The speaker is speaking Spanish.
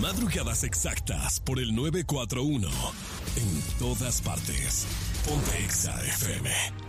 Madrugadas exactas por el 941. En todas partes. Ponte Exa FM.